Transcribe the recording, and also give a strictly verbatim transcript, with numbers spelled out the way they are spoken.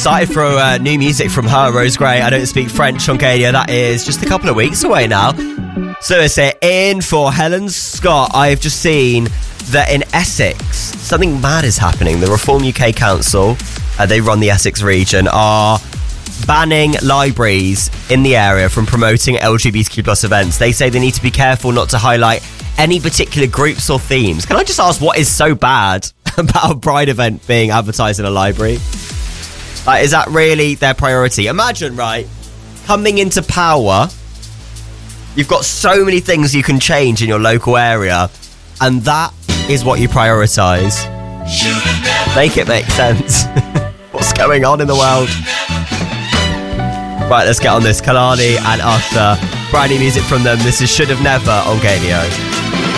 excited for uh, new music from her, Rose Gray. I Don't Speak French on Gadia. That is just a couple of weeks away now. So it's it in for Helen Scott. I've just seen that in Essex, something mad is happening. The Reform U K Council, uh, they run the Essex region, are banning libraries in the area from promoting L G B T Q plus events. They say they need to be careful not to highlight any particular groups or themes. Can I just ask, what is so bad about a Pride event being advertised in a library? Like, is that really their priority? Imagine, right, coming into power, you've got so many things you can change in your local area, and that is what you prioritise. Make it make sense. What's going on in the world? Right, let's get on this. Kalani and Usher. Brand new music from them. This is Should Have Never on Gadio.